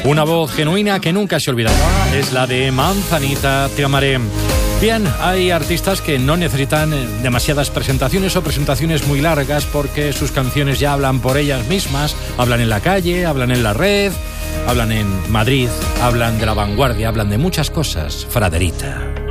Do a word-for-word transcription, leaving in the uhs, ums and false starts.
Una voz genuina que nunca se olvidará es la de Manzanita Te Amaré. Bien, hay artistas que no necesitan demasiadas presentaciones o presentaciones muy largas porque sus canciones ya hablan por ellas mismas, hablan en la calle, hablan en la red, hablan en Madrid, hablan de la vanguardia, hablan de muchas cosas. Fraderita.